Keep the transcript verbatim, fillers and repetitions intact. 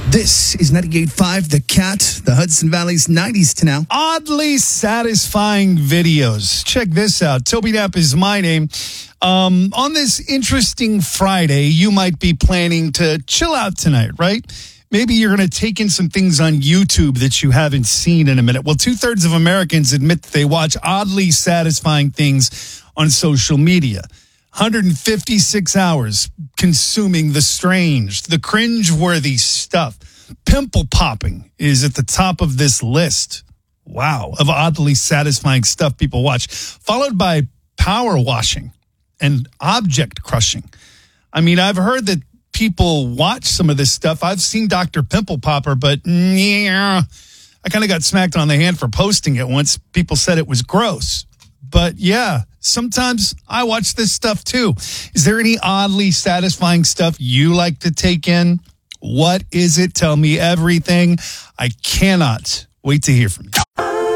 This is ninety-eight point five The Cat, the Hudson Valley's nineties to now. Oddly satisfying videos. Check this out. Toby Knapp is my name. Um, on this interesting Friday, you might be planning to chill out tonight, right? Maybe you're going to take in some things on YouTube that you haven't seen in a minute. Well, two-thirds of Americans admit that they watch oddly satisfying things on social media. one hundred fifty-six hours consuming the strange, the cringe-worthy stuff. Pimple popping is at the top of this list. Wow, of oddly satisfying stuff people watch, followed by power washing and object crushing. I mean, I've heard that people watch some of this stuff. I've seen Doctor Pimple Popper, but yeah, I kind of got smacked on the hand for posting it once. People said it was gross. But yeah, sometimes I watch this stuff too. Is there any oddly satisfying stuff you like to take in? What is it? Tell me everything. I cannot wait to hear from you.